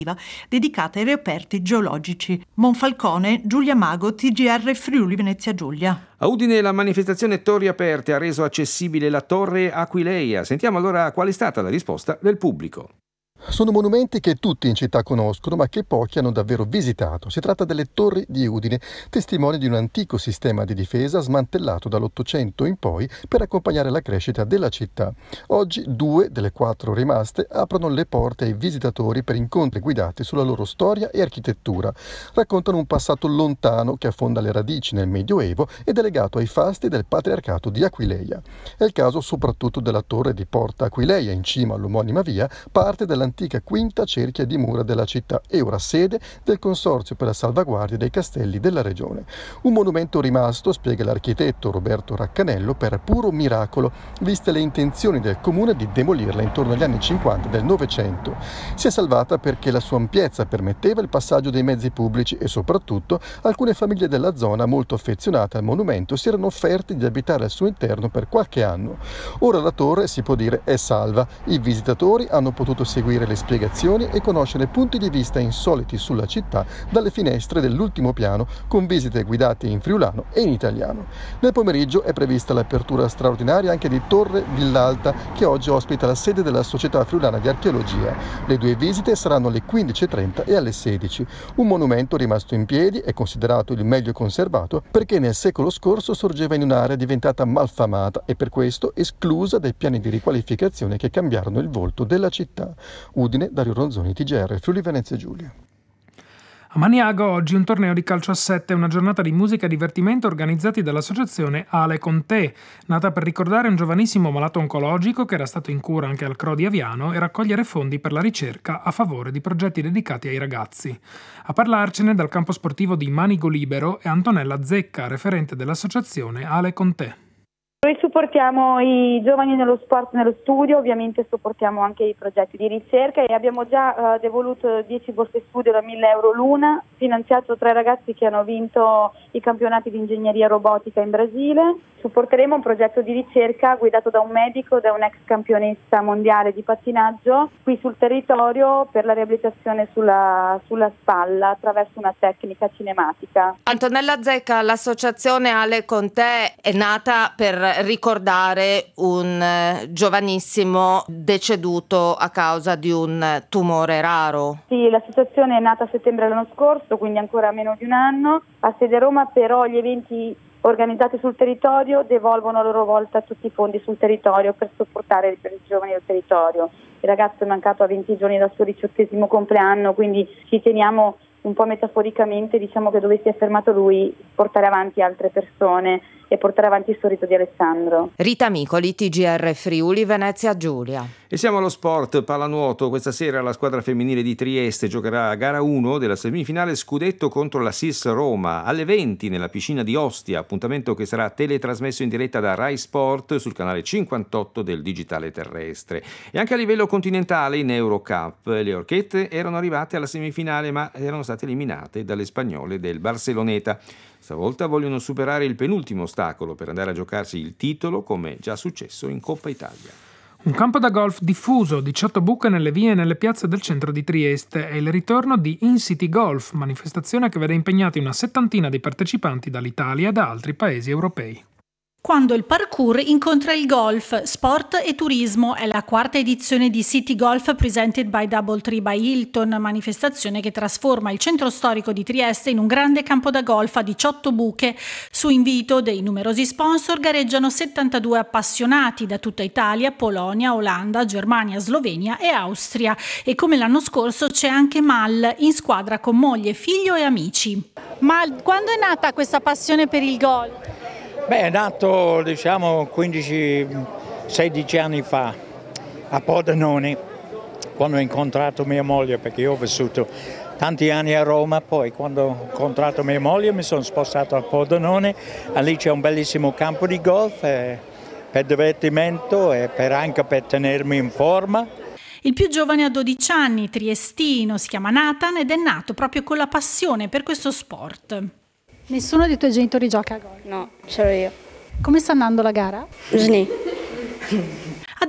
dedicata ai reperti geologici. Monfalcone, Giulia Mago, TGR Friuli Venezia Giulia. A Udine la manifestazione Torri Aperte ha reso accessibile la Torre Aquileia. Sentiamo allora qual è stata la risposta del pubblico. Sono monumenti che tutti in città conoscono, ma che pochi hanno davvero visitato. Si tratta delle torri di Udine, testimoni di un antico sistema di difesa smantellato dall'Ottocento in poi per accompagnare la crescita della città. Oggi 2 delle 4 rimaste aprono le porte ai visitatori per incontri guidati sulla loro storia e architettura. Raccontano un passato lontano che affonda le radici nel Medioevo ed è legato ai fasti del patriarcato di Aquileia. È il caso soprattutto della torre di Porta Aquileia, in cima all'omonima via, parte dell'antica quinta cerchia di mura della città e ora sede del Consorzio per la salvaguardia dei castelli della regione. Un monumento rimasto, spiega l'architetto Roberto Raccanello, per puro miracolo, viste le intenzioni del comune di demolirla intorno agli anni 50 del Novecento. Si è salvata perché la sua ampiezza permetteva il passaggio dei mezzi pubblici e soprattutto alcune famiglie della zona molto affezionate al monumento si erano offerte di abitare al suo interno per qualche anno. Ora la torre, si può dire, è salva. I visitatori hanno potuto seguire le spiegazioni e conoscere punti di vista insoliti sulla città dalle finestre dell'ultimo piano, con visite guidate in friulano e in italiano. Nel pomeriggio è prevista l'apertura straordinaria anche di Torre Villalta, che oggi ospita la sede della Società Friulana di Archeologia. Le 2 visite saranno alle 15:30 e alle 16. Un monumento rimasto in piedi è considerato il meglio conservato perché nel secolo scorso sorgeva in un'area diventata malfamata e per questo esclusa dai piani di riqualificazione che cambiarono il volto della città. Udine, Dario Ronzoni, TGR, Friuli Venezia Giulia. A Maniago oggi un torneo di calcio a 7 e una giornata di musica e divertimento organizzati dall'associazione Ale con te, nata per ricordare un giovanissimo malato oncologico che era stato in cura anche al CRO di Aviano e raccogliere fondi per la ricerca a favore di progetti dedicati ai ragazzi. A parlarcene dal campo sportivo di Manigo Libero è Antonella Zecca, referente dell'associazione Ale con te. Noi supportiamo i giovani nello sport, nello studio, ovviamente supportiamo anche i progetti di ricerca e abbiamo già devoluto 10 borse studio da 1.000 euro l'una, finanziato 3 ragazzi che hanno vinto i campionati di ingegneria robotica in Brasile. Supporteremo un progetto di ricerca guidato da un medico, da un ex campionessa mondiale di pattinaggio, qui sul territorio per la riabilitazione sulla spalla attraverso una tecnica cinematica. Antonella Zecca, l'associazione Ale con te è nata per ricordare un giovanissimo deceduto a causa di un tumore raro. Sì, l'associazione è nata a settembre dell'anno scorso, quindi ancora meno di un anno, a sede Roma, però gli eventi organizzati sul territorio devolvono a loro volta tutti i fondi sul territorio per supportare i giovani del territorio. Il ragazzo è mancato a 20 giorni dal suo 18° compleanno, quindi ci teniamo un po' metaforicamente, diciamo che dove si è fermato lui, portare avanti altre persone e portare avanti il sorriso di Alessandro. Rita Micoli, TGR Friuli Venezia Giulia. E siamo allo sport, pallanuoto. Questa sera la squadra femminile di Trieste giocherà a gara 1 della semifinale scudetto contro la SIS Roma alle 20 nella piscina di Ostia, appuntamento che sarà teletrasmesso in diretta da Rai Sport sul canale 58 del digitale terrestre. E anche a livello continentale in Eurocup le Orchette erano arrivate alla semifinale ma erano state eliminate dalle spagnole del Barceloneta. Stavolta vogliono superare il penultimo ostacolo per andare a giocarsi il titolo, come già successo in Coppa Italia. Un campo da golf diffuso, 18 buche nelle vie e nelle piazze del centro di Trieste e il ritorno di In-City Golf, manifestazione che vede impegnati una 70 di partecipanti dall'Italia e da altri paesi europei. Quando il parkour incontra il golf, sport e turismo è la 4ª edizione di City Golf presented by Doubletree by Hilton, manifestazione che trasforma il centro storico di Trieste in un grande campo da golf a 18 buche. Su invito dei numerosi sponsor gareggiano 72 appassionati da tutta Italia, Polonia, Olanda, Germania, Slovenia e Austria. E come l'anno scorso c'è anche Mal in squadra con moglie, figlio e amici. Mal, quando è nata questa passione per il golf? Beh, è nato 15-16 anni fa a Pordenone, quando ho incontrato mia moglie, perché io ho vissuto tanti anni a Roma, poi quando ho incontrato mia moglie mi sono spostato a Pordenone, e lì c'è un bellissimo campo di golf per divertimento e anche per tenermi in forma. Il più giovane ha 12 anni, triestino, si chiama Nathan ed è nato proprio con la passione per questo sport. Nessuno dei tuoi genitori gioca a golf? No, ce l'ho io. Come sta andando la gara? Sni. Ad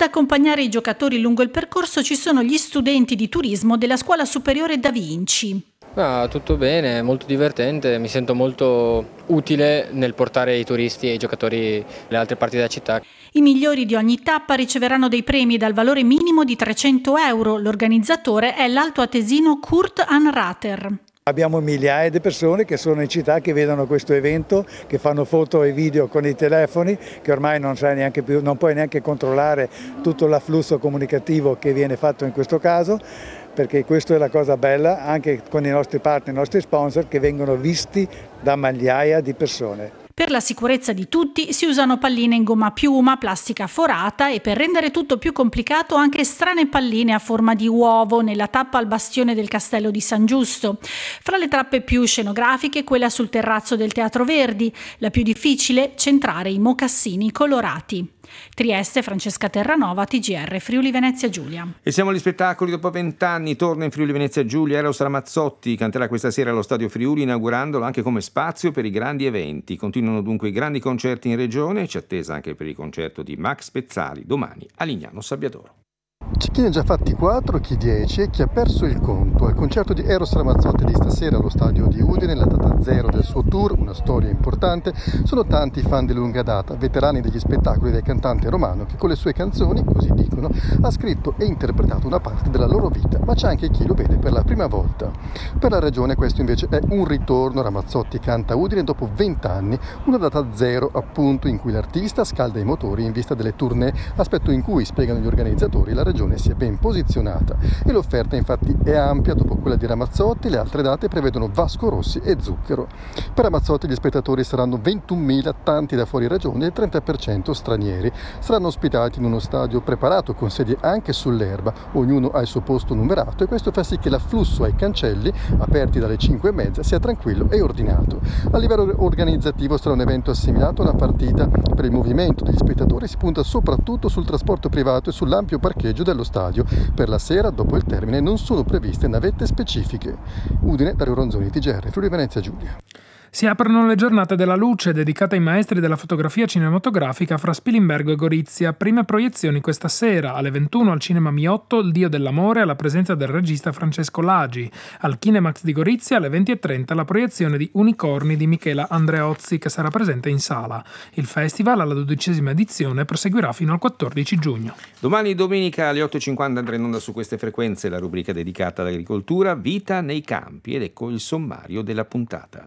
Ad accompagnare i giocatori lungo il percorso ci sono gli studenti di turismo della Scuola Superiore Da Vinci. Tutto bene, molto divertente, mi sento molto utile nel portare i turisti e i giocatori alle altre parti della città. I migliori di ogni tappa riceveranno dei premi dal valore minimo di 300 euro. L'organizzatore è l'altoatesino Kurt Anrater. Abbiamo migliaia di persone che sono in città, che vedono questo evento, che fanno foto e video con i telefoni, che ormai non sai neanche più, non puoi neanche controllare tutto l'afflusso comunicativo che viene fatto in questo caso, perché questa è la cosa bella, anche con i nostri partner, i nostri sponsor, che vengono visti da migliaia di persone. Per la sicurezza di tutti si usano palline in gomma a piuma, plastica forata e per rendere tutto più complicato anche strane palline a forma di uovo nella tappa al bastione del Castello di San Giusto. Fra le tappe più scenografiche quella sul terrazzo del Teatro Verdi, la più difficile centrare i mocassini colorati. Trieste, Francesca Terranova, TGR Friuli Venezia Giulia. E siamo agli spettacoli. Dopo 20 anni torna in Friuli Venezia Giulia Eros Ramazzotti, canterà questa sera allo Stadio Friuli, inaugurandolo anche come spazio per i grandi eventi. Continuano dunque i grandi concerti in regione, c'è attesa anche per il concerto di Max Pezzali domani a Lignano Sabbiadoro. C'è chi ne ha già fatti 4, chi 10 e chi ha perso il conto. Al concerto di Eros Ramazzotti di stasera allo Stadio di Udine, la data 0 del suo tour, una storia importante, sono tanti i fan di lunga data, veterani degli spettacoli del cantante romano che con le sue canzoni, così dicono, ha scritto e interpretato una parte della loro vita, ma c'è anche chi lo vede per la prima volta. Per la regione questo invece è un ritorno. Ramazzotti canta a Udine dopo 20 anni, una data 0 appunto in cui l'artista scalda i motori in vista delle tournée, aspetto in cui, spiegano gli organizzatori, la regione si è ben posizionata e l'offerta infatti è ampia. Dopo quella di Ramazzotti le altre date prevedono Vasco Rossi e Zucchero. Per Ramazzotti gli spettatori saranno 21.000, tanti da fuori regione e 30% stranieri. Saranno ospitati in uno stadio preparato con sedie anche sull'erba, ognuno ha il suo posto numerato e questo fa sì che l'afflusso ai cancelli, aperti dalle 5:30, sia tranquillo e ordinato. A livello organizzativo sarà un evento assimilato a una partita. Per il movimento degli spettatori si punta soprattutto sul trasporto privato e sull'ampio parcheggio dello stadio. Per la sera, dopo il termine, non sono previste navette specifiche. Udine, Dario Ronzoni, TGR Friuli Venezia Giulia. Si aprono le giornate della luce dedicate ai maestri della fotografia cinematografica fra Spilimbergo e Gorizia. Prime proiezioni questa sera alle 21 al Cinema Miotto, Il Dio dell'amore, alla presenza del regista Francesco Lagi. Al Kinemax di Gorizia alle 20:30 la proiezione di Unicorni di Michela Andreozzi, che sarà presente in sala. Il festival, alla 12ª edizione, proseguirà fino al 14 giugno. Domani domenica alle 8:50 andrà in onda su queste frequenze la rubrica dedicata all'agricoltura, Vita nei campi, ed ecco il sommario della puntata.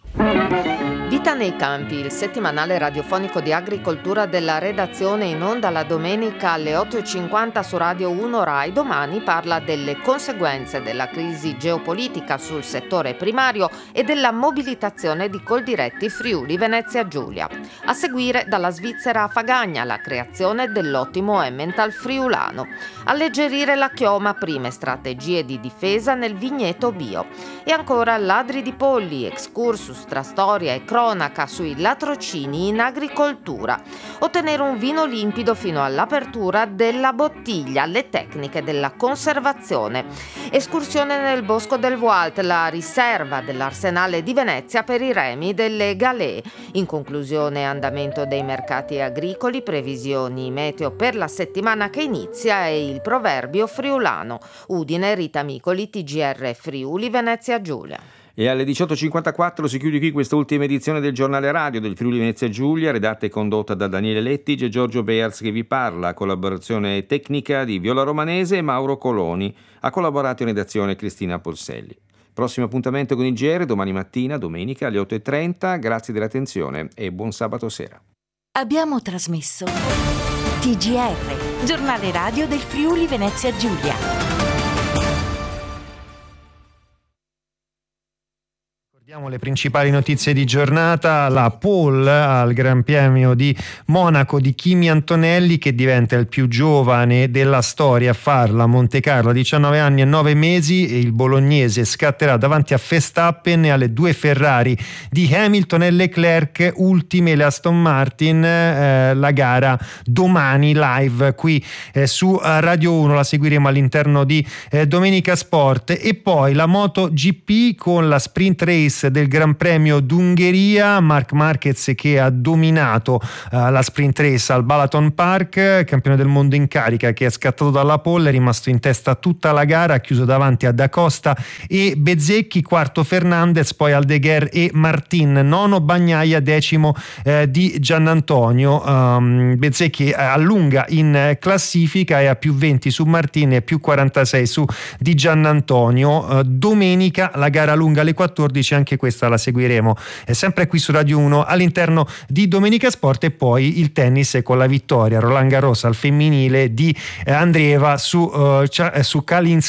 Vita nei campi, il settimanale radiofonico di agricoltura della redazione, in onda la domenica alle 8:50 su Radio 1 Rai. Domani parla delle conseguenze della crisi geopolitica sul settore primario e della mobilitazione di Coldiretti Friuli Venezia Giulia. A seguire dalla Svizzera a Fagagna la creazione dell'ottimo Emmental friulano. Alleggerire la chioma, prime strategie di difesa nel vigneto bio. E ancora ladri di polli, excursus tra storia e cronaca sui latrocini in agricoltura. Ottenere un vino limpido fino all'apertura della bottiglia, le tecniche della conservazione. Escursione nel Bosco del Vualt, la riserva dell'Arsenale di Venezia per i remi delle galee. In conclusione, andamento dei mercati agricoli, previsioni meteo per la settimana che inizia e il proverbio friulano. Udine, Rita Micoli, TGR Friuli Venezia Giulia. E alle 18:54 si chiude qui questa ultima edizione del giornale radio del Friuli Venezia Giulia, redatta e condotta da Daniele Lettige e Giorgio Bears che vi parla, collaborazione tecnica di Viola Romanese e Mauro Coloni, ha collaborato in redazione Cristina Polselli. Prossimo appuntamento con il GR domani mattina, domenica alle 8:30, grazie dell'attenzione e buon sabato sera. Abbiamo trasmesso TGR, giornale radio del Friuli Venezia Giulia. Vediamo le principali notizie di giornata. La pole al Gran Premio di Monaco di Kimi Antonelli, che diventa il più giovane della storia a farla a Monte Carlo, a 19 anni e 9 mesi, e il bolognese scatterà davanti a Verstappen e alle due Ferrari di Hamilton e Leclerc, ultime le Aston Martin. La gara domani live qui su Radio 1, la seguiremo all'interno di Domenica Sport. E poi la MotoGP con la sprint race tennis del Gran Premio d'Ungheria, Marc Marquez che ha dominato la sprint race al Balaton Park, campione del mondo in carica che è scattato dalla pole, è rimasto in testa tutta la gara, ha chiuso davanti a Da Costa e Bezzecchi, quarto Fernandez, poi Aldeguer e Martin, nono Bagnaia, decimo di Giannantonio. Bezzecchi allunga in classifica e ha più 20 su Martin e più 46 su Di Giannantonio. Domenica la gara lunga alle 14, anche questa la seguiremo sempre qui su Radio 1 all'interno di Domenica Sport, e poi il tennis con la vittoria Roland Garros al femminile di Andreeva su Kalinskaya